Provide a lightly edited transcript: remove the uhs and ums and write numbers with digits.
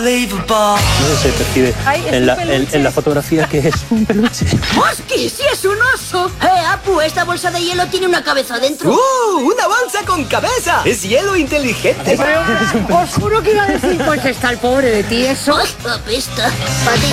No se percibe Ay, ¿es en un la, peluche? en la fotografía que es un peluche. ¡Hostia, sí es un oso! Apu, esta bolsa de hielo tiene una cabeza dentro. ¡Una bolsa con cabeza! ¡Es hielo inteligente! Os juro que iba a decir, pues está el pobre de ti eso. ¡Ay, apesta! Pati,